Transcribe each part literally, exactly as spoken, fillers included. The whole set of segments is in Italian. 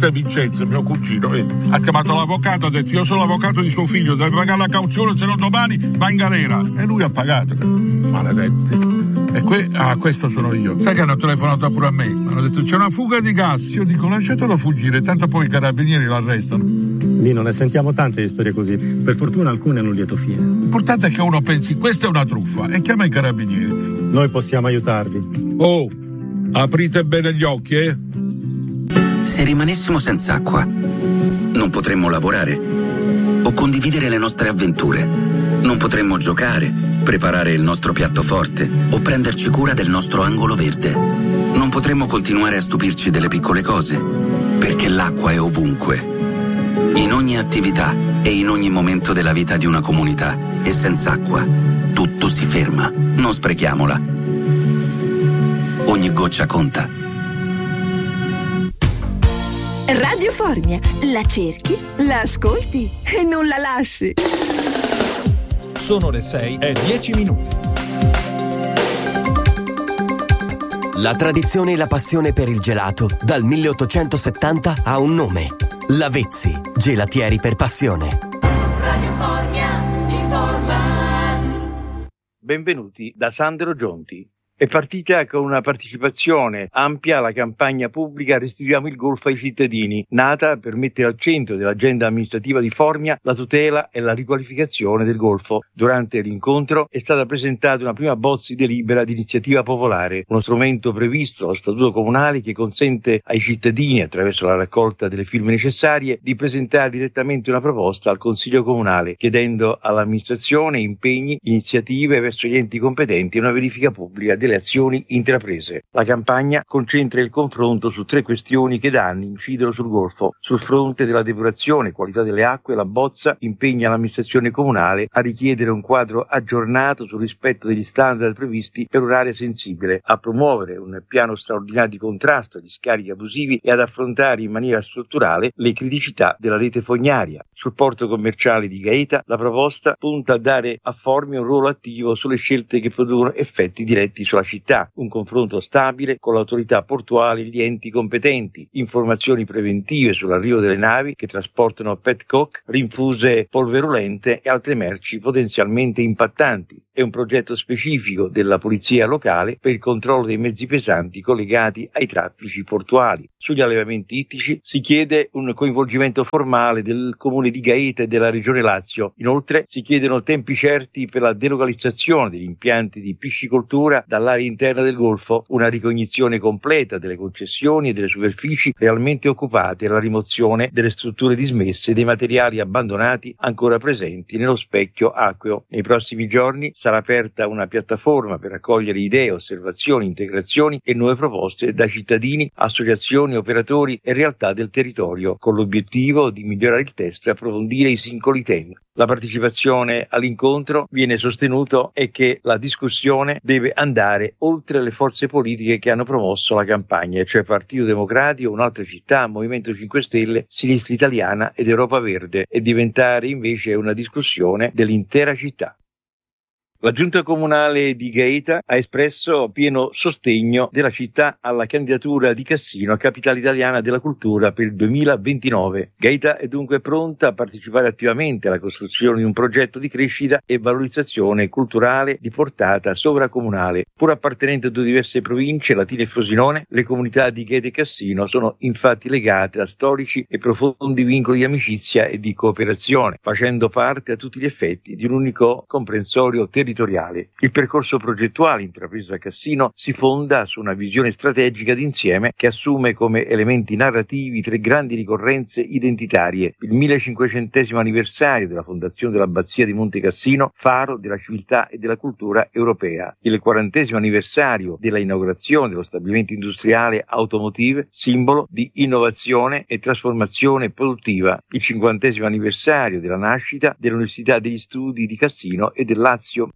Questo è Vincenzo, mio cugino, vedi? Ha chiamato l'avvocato, ha detto io sono l'avvocato di suo figlio, deve pagare la cauzione, se no domani va in galera. E lui ha pagato. Maledetti. E que- ah, questo sono io. Sai che hanno telefonato pure a me? Mi hanno detto c'è una fuga di gas. Io dico lasciatelo fuggire, tanto poi i carabinieri l'arrestano. Lì non ne sentiamo tante di storie così. Per fortuna alcune hanno un lieto fine. L'importante è che uno pensi questa è una truffa e chiama i carabinieri. Noi possiamo aiutarvi. Oh, aprite bene gli occhi, eh? Se rimanessimo senza acqua, non potremmo lavorare o condividere le nostre avventure. Non potremmo giocare, preparare il nostro piatto forte o prenderci cura del nostro angolo verde. Non potremmo continuare a stupirci delle piccole cose, perché l'acqua è ovunque, in ogni attività e in ogni momento della vita di una comunità. E senza acqua tutto si ferma. Non sprechiamola. Ogni goccia conta. Radio Formia, la cerchi, la ascolti e non la lasci. Sono le sei e dieci minuti. La tradizione e la passione per il gelato dal milleottocentosettanta ha un nome: Lavezzi, gelatieri per passione. Radio Formia informa. Benvenuti da Sandro Gionti. È partita con una partecipazione ampia alla campagna pubblica Restituiamo il Golfo ai cittadini, nata per mettere al centro dell'agenda amministrativa di Formia la tutela e la riqualificazione del Golfo. Durante l'incontro è stata presentata una prima bozza di delibera di iniziativa popolare, uno strumento previsto allo Statuto Comunale che consente ai cittadini, attraverso la raccolta delle firme necessarie, di presentare direttamente una proposta al Consiglio Comunale, chiedendo all'amministrazione impegni, iniziative verso gli enti competenti e una verifica pubblica delle azioni intraprese. La campagna concentra il confronto su tre questioni che da anni incidono sul Golfo. Sul fronte della depurazione, qualità delle acque, la bozza impegna l'amministrazione comunale a richiedere un quadro aggiornato sul rispetto degli standard previsti per un'area sensibile, a promuovere un piano straordinario di contrasto agli scarichi abusivi e ad affrontare in maniera strutturale le criticità della rete fognaria. Sul porto commerciale di Gaeta la proposta punta a dare a Formia un ruolo attivo sulle scelte che producono effetti diretti sulla città, un confronto stabile con l'autorità portuale e gli enti competenti, informazioni preventive sull'arrivo delle navi che trasportano petcoke, rinfuse polverulente e altre merci potenzialmente impattanti, e un progetto specifico della polizia locale per il controllo dei mezzi pesanti collegati ai traffici portuali. Sugli allevamenti ittici si chiede un coinvolgimento formale del comune di Gaeta e della regione Lazio. Inoltre si chiedono tempi certi per la delocalizzazione degli impianti di piscicoltura dall'area interna del Golfo, una ricognizione completa delle concessioni e delle superfici realmente occupate e la rimozione delle strutture dismesse e dei materiali abbandonati ancora presenti nello specchio acqueo. Nei prossimi giorni sarà aperta una piattaforma per raccogliere idee, osservazioni, integrazioni e nuove proposte da cittadini, associazioni, operatori e realtà del territorio, con l'obiettivo di migliorare il testo e approfondire i singoli temi. La partecipazione all'incontro viene sostenuto e che la discussione deve andare oltre le forze politiche che hanno promosso la campagna, cioè Partito Democratico, Un'altra città, Movimento cinque Stelle, Sinistra Italiana ed Europa Verde, e diventare invece una discussione dell'intera città. La giunta comunale di Gaeta ha espresso pieno sostegno della città alla candidatura di Cassino a capitale italiana della cultura per il duemilaventinove. Gaeta è dunque pronta a partecipare attivamente alla costruzione di un progetto di crescita e valorizzazione culturale di portata sovracomunale. Pur appartenente a due diverse province, Latina e Frosinone, le comunità di Gaeta e Cassino sono infatti legate da storici e profondi vincoli di amicizia e di cooperazione, facendo parte a tutti gli effetti di un unico comprensorio territoriale. Il percorso progettuale intrapreso da Cassino si fonda su una visione strategica d'insieme che assume come elementi narrativi tre grandi ricorrenze identitarie: il millecinquecentesimo anniversario della fondazione dell'abbazia di Monte Cassino, faro della civiltà e della cultura europea; il quarantesimo anniversario della inaugurazione dello stabilimento industriale Automotive, simbolo di innovazione e trasformazione produttiva; il cinquantesimo anniversario della nascita dell'Università degli Studi di Cassino e del Lazio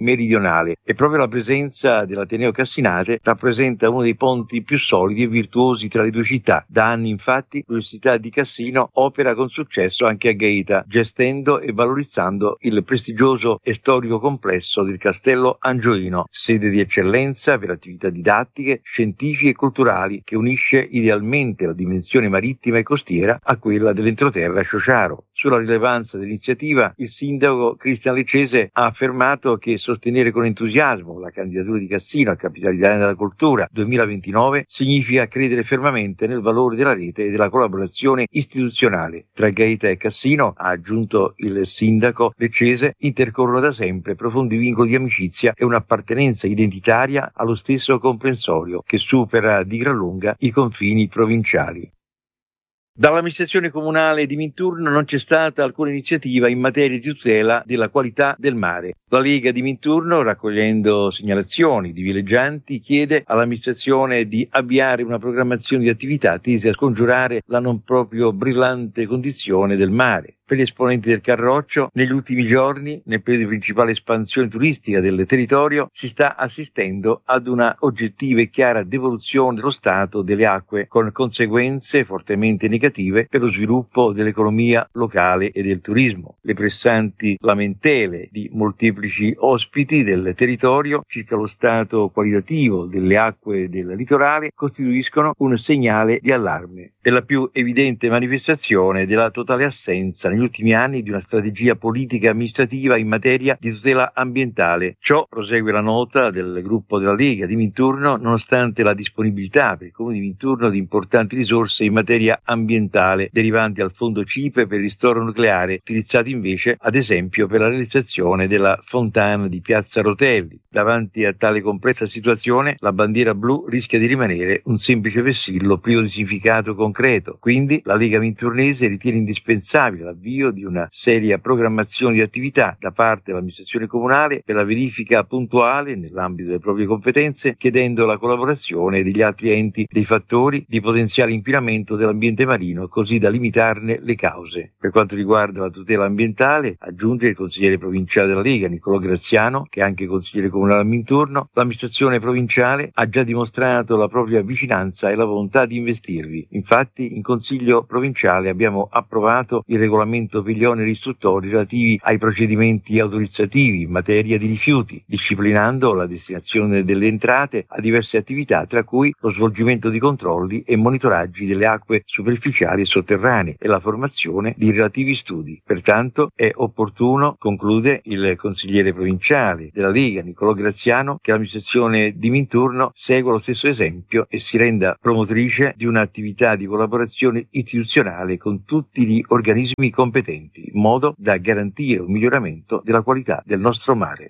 meridionale e proprio la presenza dell'Ateneo Cassinate rappresenta uno dei ponti più solidi e virtuosi tra le due città. Da anni infatti l'Università di Cassino opera con successo anche a Gaeta, gestendo e valorizzando il prestigioso e storico complesso del Castello Angioino, sede di eccellenza per attività didattiche, scientifiche e culturali che unisce idealmente la dimensione marittima e costiera a quella dell'entroterra Ciociaro. Sulla rilevanza dell'iniziativa, il sindaco Cristian Leccese ha affermato che sostenere con entusiasmo la candidatura di Cassino a Capitale Italiana della Cultura duemilaventinove significa credere fermamente nel valore della rete e della collaborazione istituzionale. Tra Gaeta e Cassino, ha aggiunto il sindaco Leccese, intercorrono da sempre profondi vincoli di amicizia e un'appartenenza identitaria allo stesso comprensorio che supera di gran lunga i confini provinciali. Dall'amministrazione comunale di Minturno non c'è stata alcuna iniziativa in materia di tutela della qualità del mare. La Lega di Minturno, raccogliendo segnalazioni di villeggianti, chiede all'amministrazione di avviare una programmazione di attività tese a scongiurare la non proprio brillante condizione del mare. Per gli esponenti del Carroccio, negli ultimi giorni, nel periodo di principale espansione turistica del territorio, si sta assistendo ad una oggettiva e chiara devoluzione dello stato delle acque, con conseguenze fortemente negative per lo sviluppo dell'economia locale e del turismo. Le pressanti lamentele di molteplici ospiti del territorio circa lo stato qualitativo delle acque del litorale costituiscono un segnale di allarme. È la più evidente manifestazione della totale assenza negli ultimi anni di una strategia politica e amministrativa in materia di tutela ambientale. Ciò, prosegue la nota del gruppo della Lega di Minturno, nonostante la disponibilità per il Comune di Minturno di importanti risorse in materia ambientale derivanti dal fondo C I P E per il ristoro nucleare, utilizzati invece ad esempio per la realizzazione della fontana di Piazza Rotelli. Davanti a tale complessa situazione, la bandiera blu rischia di rimanere un semplice vessillo privo di significato concreto. Quindi la Lega Minturnese ritiene indispensabile l'avvio di una seria programmazione di attività da parte dell'amministrazione comunale per la verifica puntuale nell'ambito delle proprie competenze, chiedendo la collaborazione degli altri enti dei fattori di potenziale inquinamento dell'ambiente marino, così da limitarne le cause. Per quanto riguarda la tutela ambientale, aggiunge il consigliere provinciale della Lega, Niccolò Graziano, che è anche consigliere comunale a Minturno, l'amministrazione provinciale ha già dimostrato la propria vicinanza e la volontà di investirvi. Infatti, in Consiglio provinciale abbiamo approvato il regolamento per gli oneri istruttori relativi ai procedimenti autorizzativi in materia di rifiuti, disciplinando la destinazione delle entrate a diverse attività, tra cui lo svolgimento di controlli e monitoraggi delle acque superficiali e sotterranee e la formazione di relativi studi. Pertanto è opportuno, conclude il consigliere provinciale della Lega, Niccolò Graziano, che l'amministrazione di Minturno segua lo stesso esempio e si renda promotrice di un'attività di collaborazione istituzionale con tutti gli organismi competenti, in modo da garantire un miglioramento della qualità del nostro mare.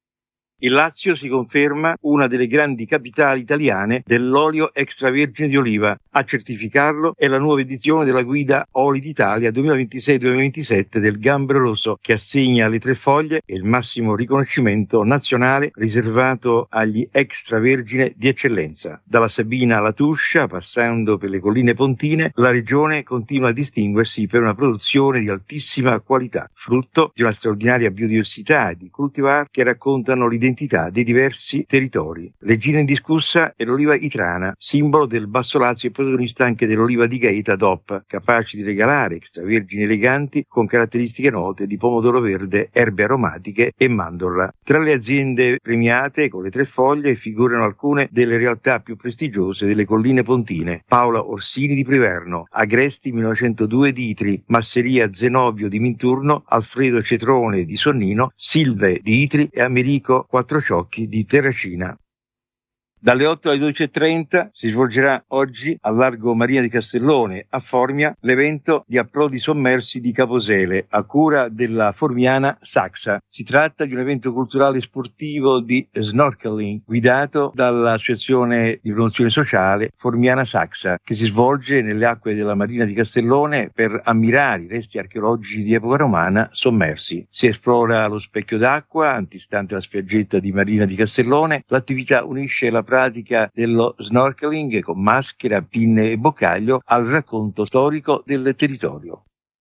Il Lazio si conferma una delle grandi capitali italiane dell'olio extravergine di oliva. A certificarlo è la nuova edizione della guida Oli d'Italia duemilaventisei duemilaventisette del Gambero Rosso, che assegna alle Tre Foglie il massimo riconoscimento nazionale riservato agli extravergine di eccellenza. Dalla Sabina alla Tuscia, passando per le colline pontine, la regione continua a distinguersi per una produzione di altissima qualità, frutto di una straordinaria biodiversità di cultivar che raccontano l'identità dei diversi territori. Regina indiscussa è l'oliva itrana, simbolo del Basso Lazio e protagonista anche dell'oliva di Gaeta D O P, capace di regalare extravergini eleganti con caratteristiche note di pomodoro verde, erbe aromatiche e mandorla. Tra le aziende premiate con le Tre Foglie figurano alcune delle realtà più prestigiose delle colline pontine: Paola Orsini di Priverno, Agresti millenovecentodue di Itri, Masseria Zenobio di Minturno, Alfredo Cetrone di Sonnino, Silve di Itri e Americo Quattrociocchi di Terracina. Dalle otto alle dodici e trenta si svolgerà oggi al largo Marina di Castellone a Formia l'evento di approdi sommersi di Caposele a cura della Formiana Saxa. Si tratta di un evento culturale e sportivo di snorkeling guidato dall'associazione di promozione sociale Formiana Saxa, che si svolge nelle acque della Marina di Castellone per ammirare i resti archeologici di epoca romana sommersi. Si esplora lo specchio d'acqua antistante la spiaggetta di Marina di Castellone. L'attività unisce la pratica dello snorkeling con maschera, pinne e boccaglio al racconto storico del territorio.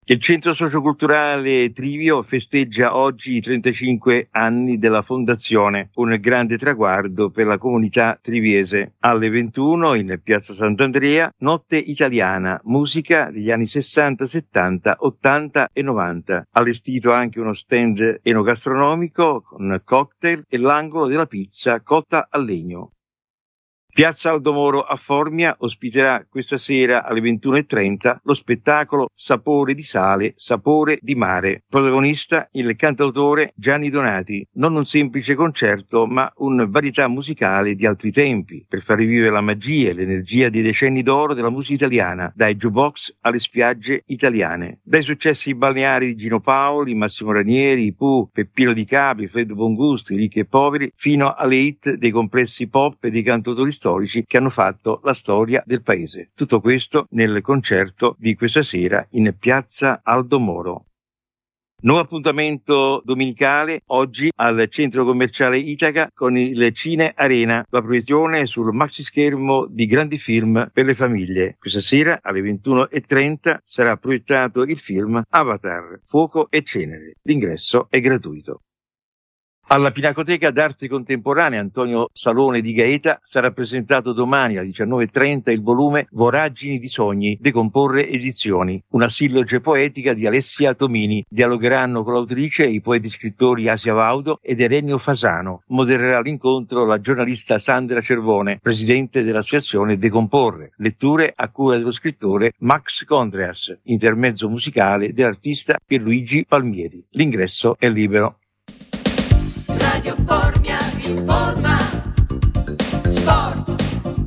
Il Centro Socioculturale Trivio festeggia oggi i trentacinque anni della fondazione, un grande traguardo per la comunità triviese. Alle ventuno in Piazza Sant'Andrea, Notte Italiana, musica degli anni sessanta, settanta, ottanta e novanta. Allestito anche uno stand enogastronomico con cocktail e l'angolo della pizza cotta a legno. Piazza Aldo Moro a Formia ospiterà questa sera alle ventuno e trenta lo spettacolo Sapore di sale, sapore di mare. Protagonista il cantautore Gianni Donati. Non un semplice concerto, ma un varietà musicale di altri tempi, per far rivivere la magia e l'energia dei decenni d'oro della musica italiana, dai jukebox alle spiagge italiane. Dai successi balneari di Gino Paoli, Massimo Ranieri, i Pooh, Peppino Di Capri, Freddo Bongusto, i Ricchi e Poveri, fino alle hit dei complessi pop e dei cantautori storici che hanno fatto la storia del paese. Tutto questo nel concerto di questa sera in Piazza Aldo Moro. Nuovo appuntamento domenicale oggi al centro commerciale Itaca con il Cine Arena, la proiezione sul maxi schermo di grandi film per le famiglie. Questa sera alle ventuno e trenta sarà proiettato il film Avatar, Fuoco e Cenere. L'ingresso è gratuito. Alla Pinacoteca d'Arte Contemporanea Antonio Salone di Gaeta sarà presentato domani alle diciannove e trenta il volume Voragini di sogni, Decomporre edizioni, una silloge poetica di Alessia Tomini. Dialogheranno con l'autrice i poeti scrittori Asia Vaudo ed Erenio Fasano. Modererà l'incontro la giornalista Sandra Cervone, presidente dell'associazione Decomporre. Letture a cura dello scrittore Max Condreas, intermezzo musicale dell'artista Pierluigi Palmieri. L'ingresso è libero. Radio Formia informa. Sport.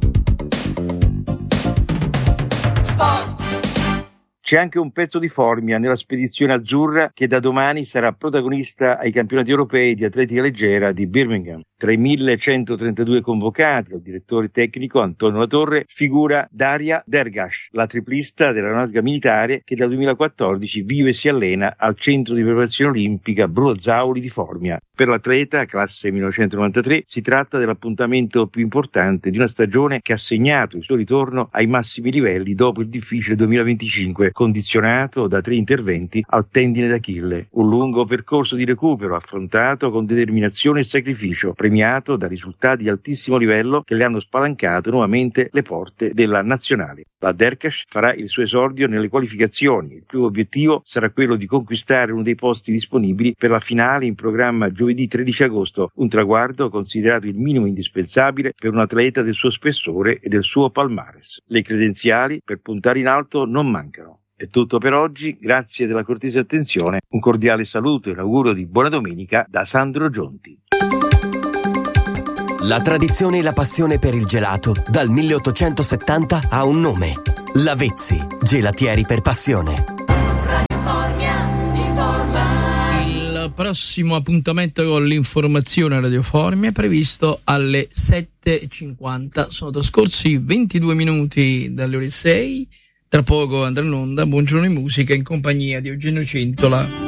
Sport. C'è anche un pezzo di Formia nella spedizione azzurra che da domani sarà protagonista ai campionati europei di atletica leggera di Birmingham. Tra i millecentotrentadue convocati dal direttore tecnico Antonio Latorre figura Daria Dergash, la triplista dell'aeronautica militare che dal duemilaquattordici vive e si allena al centro di preparazione olimpica Bruno Zauli di Formia. Per l'atleta, classe millenovecentonovantatré, si tratta dell'appuntamento più importante di una stagione che ha segnato il suo ritorno ai massimi livelli dopo il difficile duemilaventicinque, condizionato da tre interventi al tendine d'Achille. Un lungo percorso di recupero affrontato con determinazione e sacrificio, premiato da risultati di altissimo livello che le hanno spalancato nuovamente le porte della nazionale. La Derkash farà il suo esordio nelle qualificazioni. Il primo obiettivo sarà quello di conquistare uno dei posti disponibili per la finale in programma giovedì tredici agosto, un traguardo considerato il minimo indispensabile per un atleta del suo spessore e del suo palmares. Le credenziali per puntare in alto non mancano. È tutto per oggi, grazie della cortese attenzione, un cordiale saluto e l'augurio di buona domenica da Sandro Gionti. La tradizione e la passione per il gelato dal milleottocentosettanta ha un nome: Lavezzi, gelatieri per passione. Radio Formia informa. Il prossimo appuntamento con l'informazione Radio Formia è previsto alle sette e cinquanta. Sono trascorsi ventidue minuti dalle ore sei. Tra poco andrà in onda Buongiorno in musica in compagnia di Eugenio Centola.